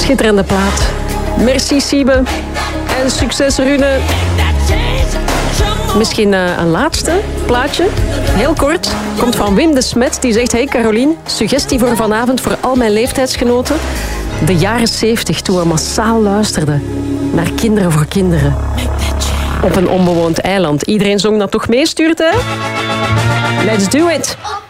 Schitterende plaat. Merci Siebe. En succes Rune. Misschien een laatste plaatje. Heel kort. Komt van Wim de Smet. Die zegt, hey Carolien, suggestie voor vanavond voor al mijn leeftijdsgenoten. De jaren 70, toen we massaal luisterden naar Kinderen voor Kinderen. Op een onbewoond eiland. Iedereen zong dat toch mee, stuurt, hè? Let's do it!